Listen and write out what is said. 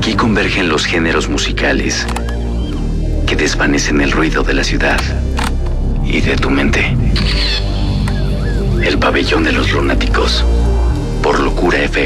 Aquí convergen los géneros musicales que desvanecen el ruido de la ciudad y de tu mente. El pabellón de los lunáticos, por Locura FM.